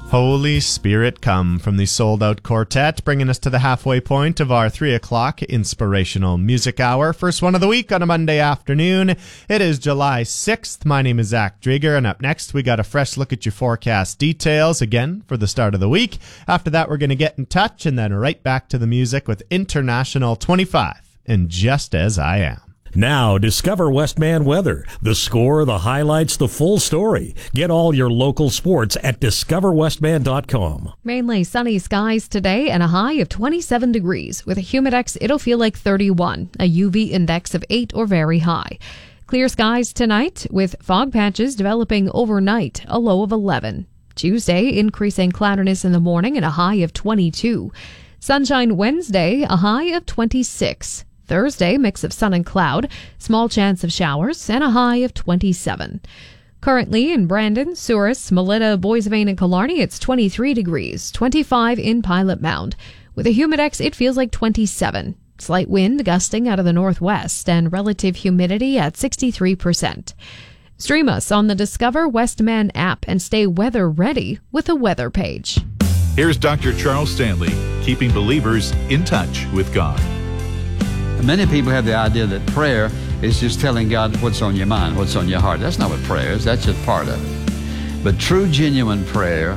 Holy Spirit Come from the Sold Out Quartet, bringing us to the halfway point of our 3 o'clock inspirational music hour. First one of the week on a Monday afternoon. It is July 6th. My name is Zach Drieger, and up next we got a fresh look at your forecast details again for the start of the week. After that, we're going to get in touch and then right back to the music with International 25 and Just As I Am. Now, discover Westman Weather. The score, the highlights, the full story. Get all your local sports at discoverwestman.com. Mainly sunny skies today and a high of 27 degrees. With a humidex, it'll feel like 31, a UV index of 8 or very high. Clear skies tonight with fog patches developing overnight, a low of 11. Tuesday, increasing cloudiness in the morning and a high of 22. Sunshine Wednesday, a high of 26. Thursday, mix of sun and cloud, small chance of showers, and a high of 27. Currently in Brandon, Souris, Melita, Boissevain, and Killarney, it's 23 degrees, 25 in Pilot Mound. With a humidex, it feels like 27. Slight wind gusting out of the northwest and relative humidity at 63%. Stream us on the Discover Westman app and stay weather ready with a weather page. Here's Dr. Charles Stanley, keeping believers in touch with God. Many people have the idea that prayer is just telling God what's on your mind, what's on your heart. That's not what prayer is. That's just part of it. But true, genuine prayer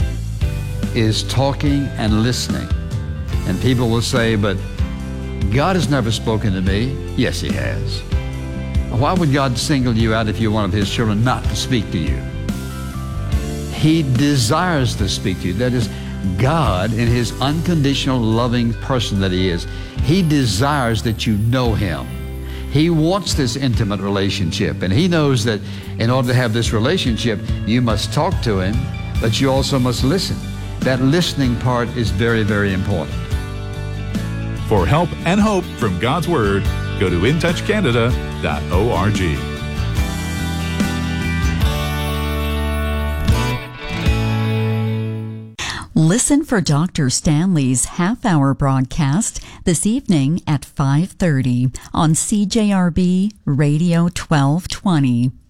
is talking and listening. And people will say, but God has never spoken to me. Yes, He has. Why would God single you out if you're one of His children not to speak to you? He desires to speak to you. That is, God, in His unconditional loving person that He is, He desires that you know Him. He wants this intimate relationship, and He knows that in order to have this relationship, you must talk to Him, but you also must listen. That listening part is very, very important. For help and hope from God's Word, go to intouchcanada.org. Listen for Dr. Stanley's half-hour broadcast this evening at 5:30 on CJRB Radio 1220.